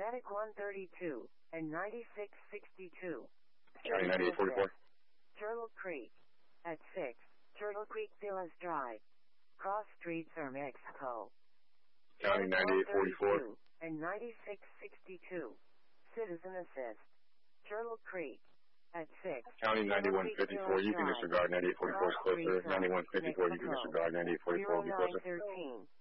Attic 132 and 9662. County 9844. Turtle Creek at 6, Turtle Creek Villas Drive. Cross Streets, Mexico. County 9844 and 9662. Citizen Assist. Turtle Creek at 6. County 9154, you can disregard 9844 is closer. 9154, you can disregard 9844 will be closer. 0913.